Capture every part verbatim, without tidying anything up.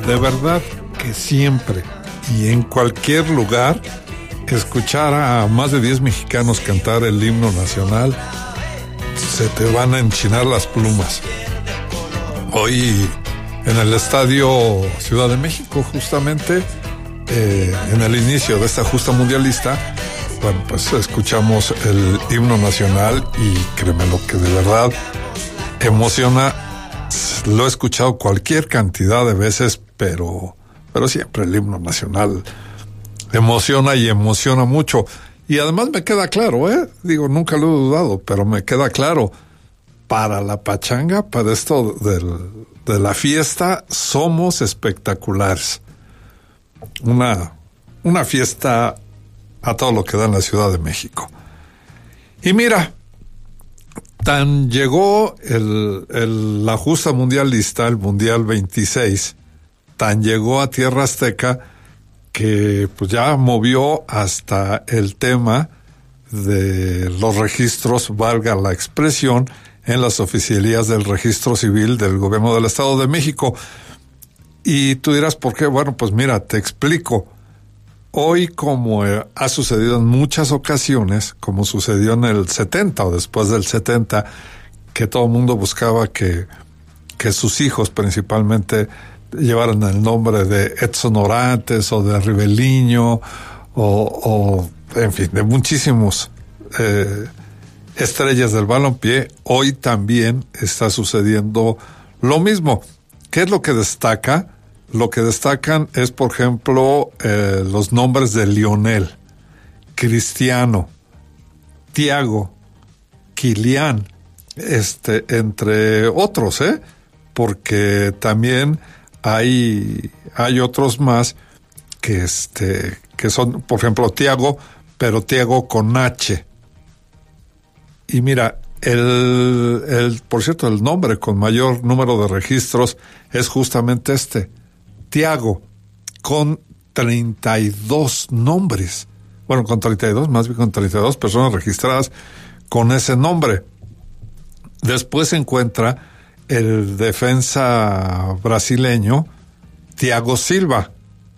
de verdad que siempre y en cualquier lugar, escuchar a más de diez mexicanos cantar el himno nacional, se te van a enchinar las plumas. Hoy en el Estadio Ciudad de México, justamente, eh, en el inicio de esta justa mundialista, bueno, pues escuchamos el himno nacional y créeme lo que de verdad emociona. Lo he escuchado cualquier cantidad de veces, pero, pero siempre el himno nacional emociona y emociona mucho. Y además me queda claro, ¿eh? Digo, nunca lo he dudado, pero me queda claro, para la pachanga, para esto del, de la fiesta, somos espectaculares. Una, una fiesta a todo lo que da en la Ciudad de México. Y mira, tan llegó el, el, la justa mundialista, el Mundial veintiséis, tan llegó a Tierra Azteca que pues ya movió hasta el tema de los registros, valga la expresión, en las oficialías del registro civil del gobierno del Estado de México. Y tú dirás, ¿por qué? Bueno, pues mira, te explico. Hoy, como eh, ha sucedido en muchas ocasiones, como sucedió en el setenta o después del setenta, que todo el mundo buscaba que, que sus hijos principalmente llevaran el nombre de Edson Orantes o de Riveliño o, o en fin, de muchísimos eh, estrellas del balompié, hoy también está sucediendo lo mismo. ¿Qué es lo que destaca? Lo que destacan es, por ejemplo, eh, los nombres de Lionel, Cristiano, Thiago, Kylian, este, entre otros, ¿eh? Porque también hay, hay otros más que, este, que son, por ejemplo, Thiago, pero Thiago con H. Y mira, el, el, por cierto, el nombre con mayor número de registros es justamente este, Thiago, con treinta y dos nombres. Bueno, con treinta y dos, más bien con treinta y dos personas registradas con ese nombre. Después se encuentra el defensa brasileño, Thiago Silva.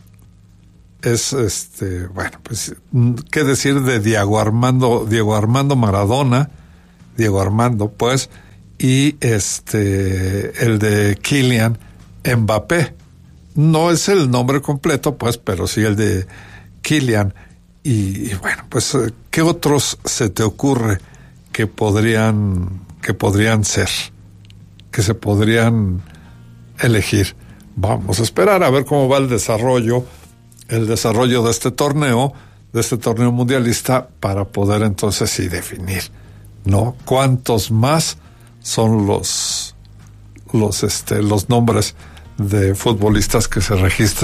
Es, este, bueno, pues, ¿qué decir de Diego Armando, Diego Armando Maradona? Diego Armando, pues, y este, el de Kylian Mbappé. No es el nombre completo, pues, pero sí el de Kylian. Y, y bueno, pues, ¿qué otros se te ocurre que podrían, que podrían ser, que se podrían elegir? Vamos a esperar a ver cómo va el desarrollo, el desarrollo de este torneo, de este torneo mundialista, para poder entonces sí definir, ¿no? ¿Cuántos más son los, los, este, los nombres de futbolistas que se registran